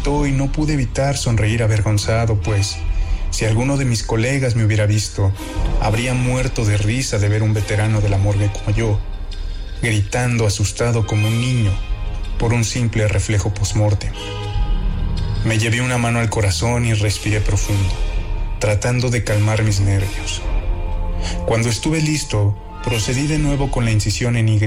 gritó y no pude evitar sonreír avergonzado, pues si alguno de mis colegas me hubiera visto, habría muerto de risa de ver un veterano de la morgue como yo, gritando asustado como un niño por un simple reflejo post-mortem. Me llevé una mano al corazón y respiré profundo, tratando de calmar mis nervios. Cuando estuve listo, procedí de nuevo con la incisión en Y.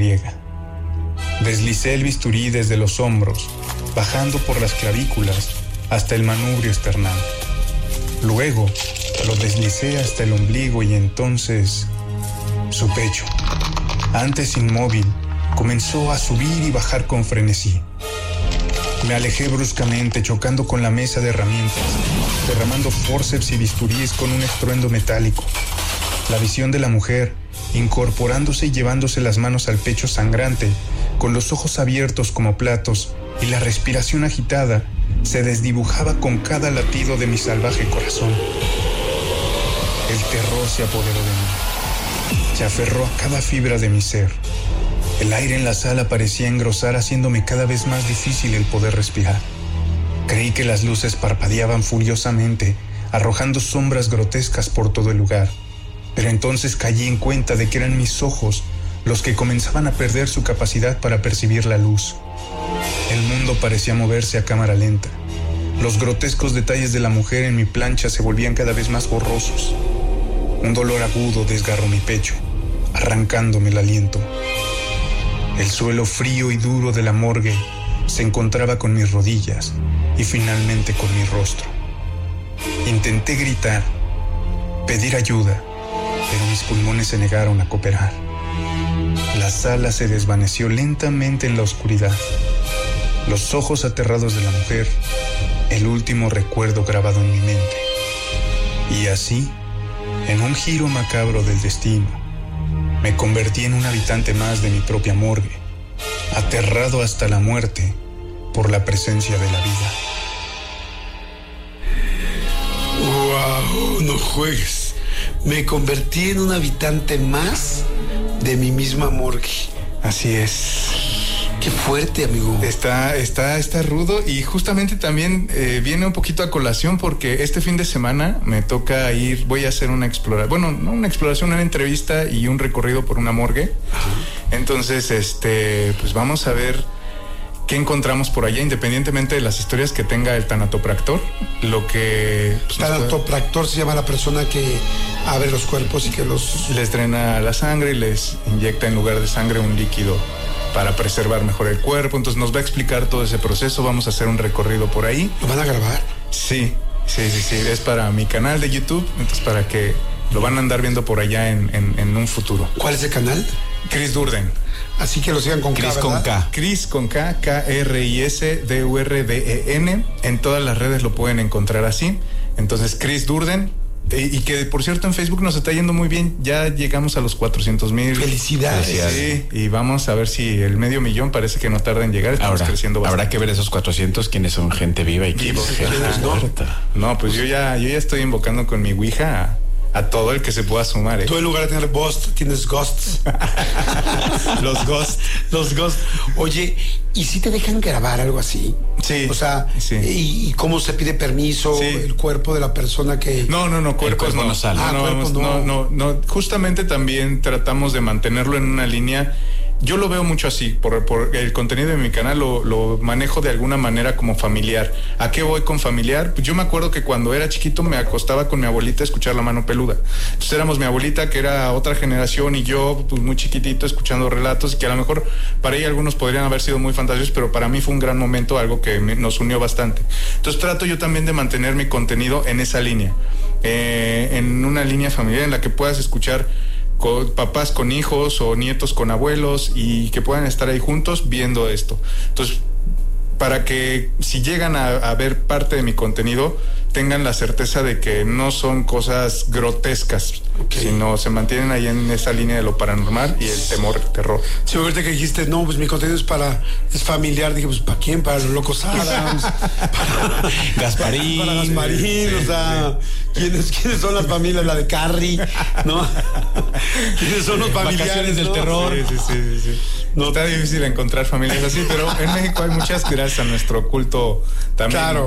Deslicé el bisturí desde los hombros, bajando por las clavículas hasta el manubrio esternal. Luego, lo deslicé hasta el ombligo y entonces su pecho, antes inmóvil, comenzó a subir y bajar con frenesí. Me alejé bruscamente, chocando con la mesa de herramientas, derramando fórceps y bisturíes con un estruendo metálico. La visión de la mujer, incorporándose y llevándose las manos al pecho sangrante, con los ojos abiertos como platos y la respiración agitada, se desdibujaba con cada latido de mi salvaje corazón. El terror se apoderó de mí, se aferró a cada fibra de mi ser. El aire en la sala parecía engrosar, haciéndome cada vez más difícil el poder respirar. Creí que las luces parpadeaban furiosamente, arrojando sombras grotescas por todo el lugar. Pero entonces caí en cuenta de que eran mis ojos los que comenzaban a perder su capacidad para percibir la luz. El mundo parecía moverse a cámara lenta. Los grotescos detalles de la mujer en mi plancha se volvían cada vez más borrosos. Un dolor agudo desgarró mi pecho, arrancándome el aliento. El suelo frío y duro de la morgue se encontraba con mis rodillas y finalmente con mi rostro. Intenté gritar, pedir ayuda, pero mis pulmones se negaron a cooperar. La sala se desvaneció lentamente en la oscuridad. Los ojos aterrados de la mujer, el último recuerdo grabado en mi mente. Y así, en un giro macabro del destino, me convertí en un habitante más de mi propia morgue, aterrado hasta la muerte por la presencia de la vida. ¡Wow! No juegues. Me convertí en un habitante más de mi misma morgue. Así es. Qué fuerte, amigo. Está rudo y justamente también viene un poquito a colación porque este fin de semana me toca ir, voy a hacer una exploración, bueno, no una exploración, una entrevista y un recorrido por una morgue. Ajá. Entonces, pues vamos a ver qué encontramos por allá, independientemente de las historias que tenga el tanatopractor. Lo que... Pues, tanatopractor se llama la persona que abre los cuerpos y que les drena la sangre y les inyecta en lugar de sangre un líquido para preservar mejor el cuerpo. Entonces nos va a explicar todo ese proceso. Vamos a hacer un recorrido por ahí. ¿Lo van a grabar? Sí. Es para mi canal de YouTube. Entonces para que lo van a andar viendo por allá en un futuro. ¿Cuál es el canal? Chris Durden. Así que lo sigan con Chris K, con ¿verdad? K. Chris con K, KRISDURDEN. En todas las redes lo pueden encontrar así. Entonces Chris Durden. Y que por cierto en Facebook nos está yendo muy bien. Ya llegamos a los 400,000. Felicidades. Sí, y vamos a ver si el 500,000 parece que no tarda en llegar. Estamos creciendo bastante. Habrá que ver esos 400 quiénes son gente viva y quiénes gente muerta. No, pues yo ya estoy invocando con mi Ouija a todo el que se pueda sumar. Tú en lugar de tener ghost, tienes ghosts. Los ghosts. Oye, ¿y si te dejan grabar algo así? Sí. O sea, sí. ¿Y cómo se pide permiso? Sí. El cuerpo de la persona que... No, cuerpos no sale. No. Justamente también tratamos de mantenerlo en una línea. Yo lo veo mucho así, por el contenido de mi canal lo manejo de alguna manera como familiar. ¿A qué voy con familiar? Pues yo me acuerdo que cuando era chiquito me acostaba con mi abuelita a escuchar La Mano Peluda. Entonces éramos mi abuelita, que era otra generación, y yo, pues muy chiquitito, escuchando relatos, que a lo mejor para ella algunos podrían haber sido muy fantasiosos, pero para mí fue un gran momento, algo que nos unió bastante. Entonces trato yo también de mantener mi contenido en esa línea, en una línea familiar en la que puedas escuchar con papás con hijos o nietos con abuelos y que puedan estar ahí juntos viendo esto. Entonces, para que si llegan a ver parte de mi contenido, tengan la certeza de que no son cosas grotescas, sino se mantienen ahí en esa línea de lo paranormal y el terror. Sí, ahorita que dijiste, no, pues mi contenido es familiar, dije, pues ¿para quién? Para los Locos Adams, para Gasparín. Para Gasparín, sí, o sea, sí. ¿Quiénes son las familias? La de Carrie, ¿no? ¿Quiénes son los familiares? Vacaciones del terror. Sí. No, está difícil encontrar familias así, pero en México hay muchas gracias a nuestro culto también. Claro.